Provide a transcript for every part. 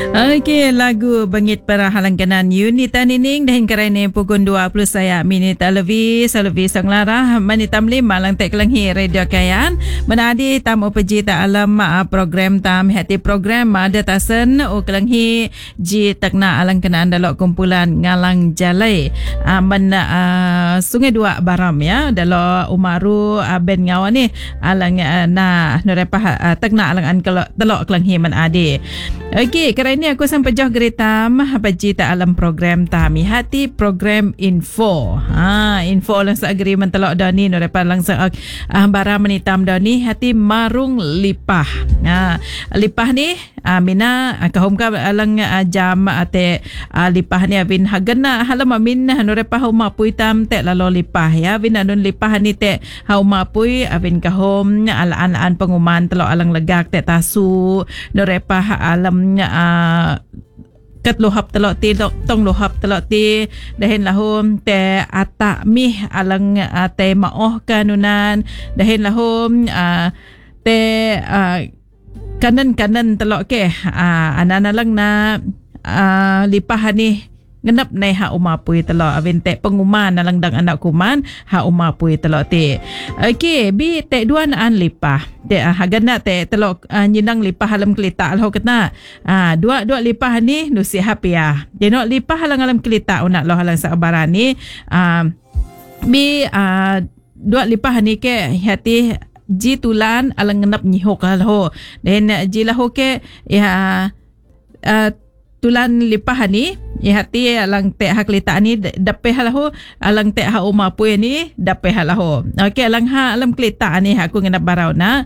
Okey, lagu Bangit Para Halangkanan Unita Nining dahin kerana pukul 20 saya minit lebih sang lara manitam lima lang tek langhi radio kayan menadi tam upaji ta alam program tam hati program ada tasen o kelanghi ji takna alangkanan dalok kumpulan ngalang jalai sungai dua baram ya dalok umaru ben ngawan ni alang na norepah takna alangan telok kelanghi menadi. Okey, kerana aku sampai jauh geritam baji ta alam program tami hati program info. Info lang sa agreement telok dani no depan lang sa bara menitam dani hati marung lipah. Lipah ni mina kahum ka alang jam ate lipah ni bin hagana halam min no depan huma puitam te lalo lipah ya bin anun lipah ni te huma pui bin kahum alaan penguman telok alang legak te tasu no depan alam kat lohap telok ti tong lohap telok ti dahin lahum te atak mih alang te maoh kanunan dahin lahum te kanan telok ke anana lang na lipah ni ngenap nai ha umapui telok avin te penguman nalang dang anak kuman ha umapui telok ti. Okey, bi te duan an lipah te hagana te telok nyinang lipah alam kelita alho ketna dua lipah ni nusi hapia jenok lipah alang alam kelita unak lo halang sa barani bi dua lipah ni ke hati ji tulan alang ngenap nyihok alho den ji laho ke ya tulan lipah ni hati alang te hak kelita ni dape halahu alang te ha umapui ni dape halahu. Okey, alang ha alam kelita ni aku ngenap barau na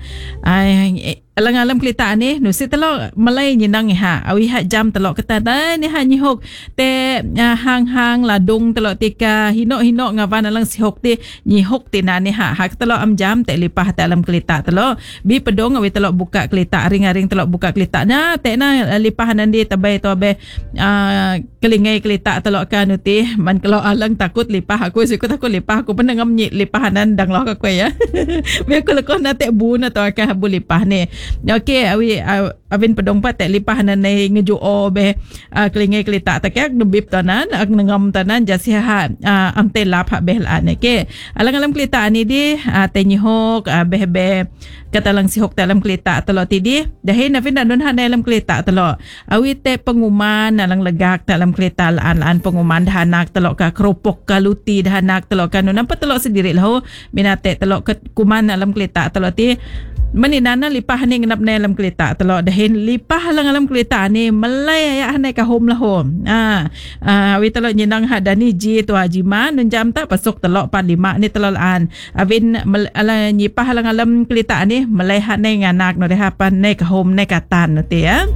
alang kelita ni nusi telok malai nyinang ha awi ha jam telok ketata ni ha nyihok te hang ladung telok tika hinok ngawan alang sihok ti nyihok ti na ni ha telok am jam te lipah te alam kelita telok bi pedong awi telok buka kelita ring-ring telok buka kelita na te na lipah nandi tabai to be kelingai kelita telok kan uti man kalau alang takut lipah aku takut lipah aku pernah ngamnyi lipahanan dang loh aku ya bi aku lekon na te bu na to ka bu lipah ni. Okey, awin pedong pat lipahanan nei ngejuo be kelingai kelita tak yak nebib tanan ak ngam tanan jasiha amte lap ha behlan ke alang kelita ni di tenyihok be katalang sihok dalam kelita telok tidi dahin avin dan ha dalam kelita telok awi te penguman nalang legak dalam kelita laan penguman dahanak telok ka keropok kaluti dahanak telok kan nampak telok sendiri lah minate telok ke kuman dalam kelita telok ti meninana lipah ni ngenap na alam kelita telok dahin lipah lang alam kelita ni malay ya hanai ka home lah home awi telok nyinang hadani ji tu hajiman dan jam tak pasok telok 45 ni telolan avin ala nyipah lang alam kelita ni malay hanai nganak no dehapan nai ka home nai ka tan no ti ya.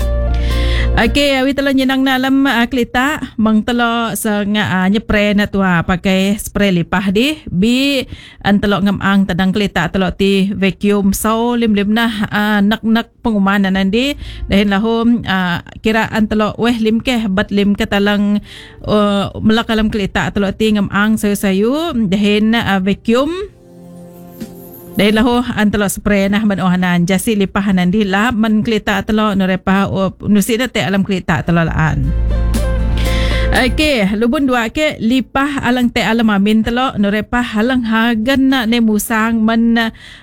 Okey, awi telok nyinang na alam kelita mang telok sa nyepre na tua pakai spray lipah di bi an telok ngamang tadang kelita telok ti vacuum so lim nah nak penguman nanti dahin lahum kira an telok weh lim ke bat lim ke talang melak alam kelita telok ti ngamang sayu dahin vacuum dahil laho an telok spray nah man ohanan jasi lipahanan di lab man kelita telok norepa nusi te alam kelita telolaan. Okey, lubun dua ke lipah alang te alam amin telok norepa halang hagan na ne musang man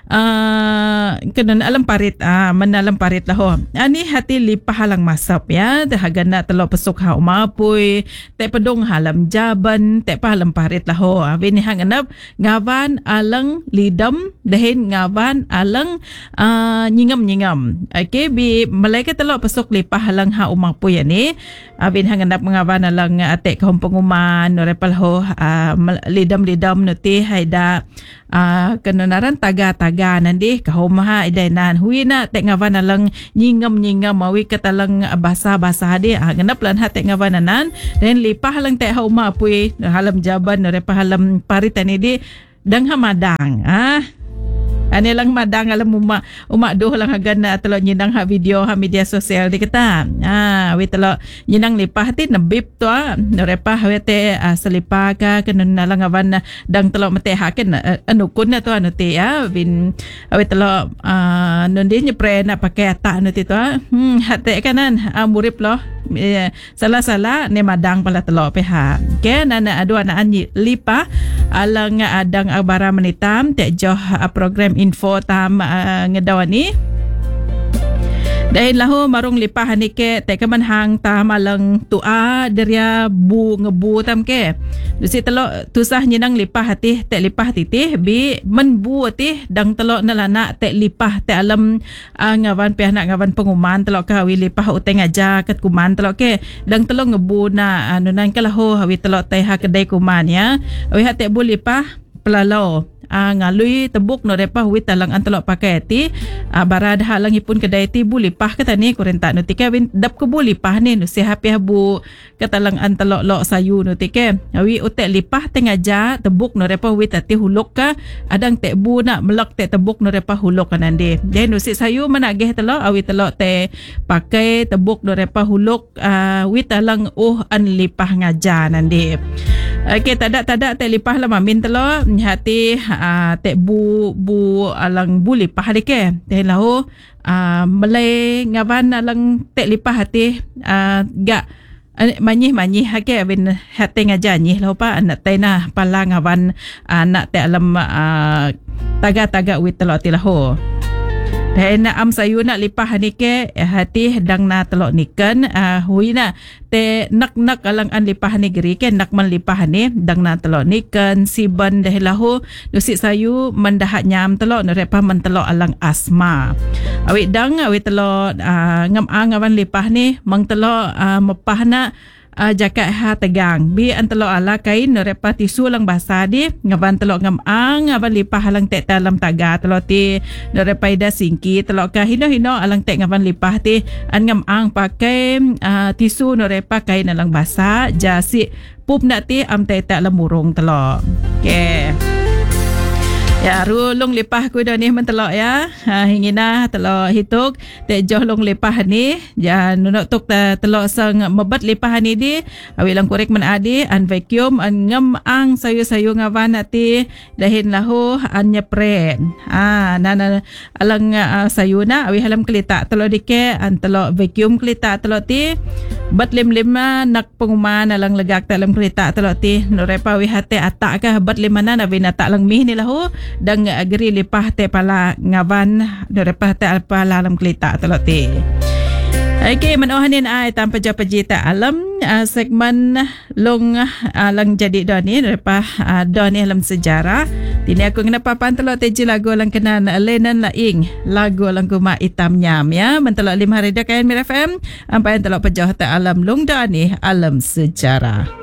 kenon alam parit man alam parit laho ani hati lipah halang masap ya te hagan na telok pesuk ha umapui te pedong halam jaban te pa halam parit laho avin hang anap ngawan alang lidam dahin ngawan alang nyingam. Okey, bi malaikat telok pesuk lipah halang ha umapui ani avin hang anap ngawan alang atek kahum penguman norepal ho lidam nuti haida kenunaran taga nanti kahum ha idainan huina tek ngawan alang nyingam mawi katalang basa di genap lan ha tek ngawananan dan lipah lang tek hauma pui halam jaban norepal halam paritani di dang hamadang Ani lang madang alam umak doh lang hagan na telo nyinang ha video ha media sosial di kita. We telo nyinang lipah ti nabip to norepa wete selipa ka kenun nalang awan dang telo mate haken anukun na to anu ti bin we telo nun di nyepre na pakai ata anu ti to hate kanan murip lo salah-salah ne madang pala telo pe ha. Ken ana adu anaan lipa alang adang abara menitam te joh program info tam ngedaw ni dahil lahu marong lipahan ni ke te kemanhang tam alang tua deria bu ngebu tam ke dusi telo tusah nyinang lipah hati te lipah titih bi menbu tih dang telo nalana te lipah te alam ngawan pe anak ngawan penguman telo ka wi lipah uteng aja ket kuman telo ke dang telo ngebu na anu nan kalahu wi telo te ha kedai kuman ya wi hate bu lipah pelalo ngalui tebuk no depa wit talang antelo pakai ti barad halang ipun kedai ti bu lipah kata ni kurenta no tike win dap ke bu lipah ni no siap ya bu katalang antelo lo sayu no tike wi utek lipah tengaja tebuk no depa wit ti huluk ka adang te bu nak melak te tebuk no depa huluk kanande den no si sayu manageh telo awi telo te pakai tebuk no depa huluk wit talang an lipah ngaja nande. Okay, tadak te lipah lah mamin telo hati te bu alang bu lipah de ke te lahu melai ngawan alang te lipah hati gak manyih hake bin hati ngajanyi lahu pa anak te na pala ngawan anak te alam taga wit telo ti lahu. Dan am sayu nak lipah ni ke hati dang na telok niken hui na te nak alang an lipah ni geri ke nak man lipah ni dang na telok niken siban deh lahu dusi sayu mendahat nyam telok no repa man telok alang asma awit dang awit telok ngam awan lipah ni mang telok mepah na jakat ha tegang bi antelo ala kain no repa tisu lang basa di ngaban telo ngam ngaban lipah alang tek dalam taga telo ti no repa ida singki telo ka hino alang tek ngaban lipah ti an ngam pakai tisu no repa kain alang basa jasi pup nak ti am tek lemurung telo okay. Ya rulung lipah ku dah ni mentelok ya. Hingina telok hituk te joh long lipah ni ja nunok tuk telok sang mebat lipah ni di awi lang korek men adi an vacuum an ngam sayu ngawan ati dahin lahu an nyepre. Nana alang sayuna awi halam kelita telok dike an telok vacuum kelita telok ti bat lim nak penguman alang legak dalam kelita telok ti norepa wi hate atak ka bat limana na win atak lang mi ni lahu dang geri lipah te pala ngawan norepa te pala alam kelita telok ti. Okay, manohanin ay tanpa japa-jita alam segmen long lang jadi doni lepas doni alam sejarah. Tini aku kenapa pantelok teji lagu lang kenan Lenan Laing lagu lang kuma itam nyam ya mentelok 5 hari dah kain Mir FM ampai telok pejah te alam long doni alam sejarah.